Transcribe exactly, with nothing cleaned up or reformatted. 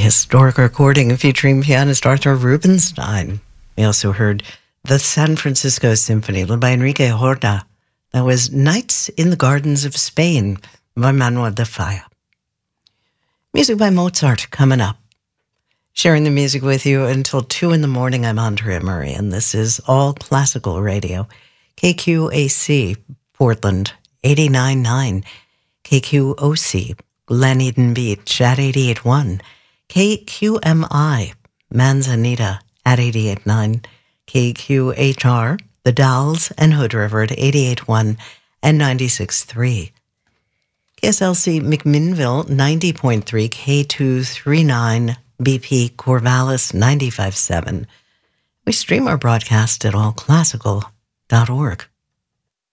historic recording featuring pianist Arthur Rubinstein. We also heard the San Francisco Symphony, led by Enrique Horta. That was Nights in the Gardens of Spain by Manuel de Falla. Music by Mozart coming up. Sharing the music with you until two in the morning, I'm Andrea Murray, and this is All Classical Radio. K Q A C, Portland, eighty-nine point nine. K Q O C, Glen Eden Beach at eighty-eight point one. K Q M I, Manzanita at eighty-eight point nine. K Q H R, The Dalles and Hood River at eighty-eight point one and ninety-six point three. K S L C McMinnville, ninety point three. K two thirty-nine, B P Corvallis, ninety-five point seven. We stream our broadcast at all classical dot org.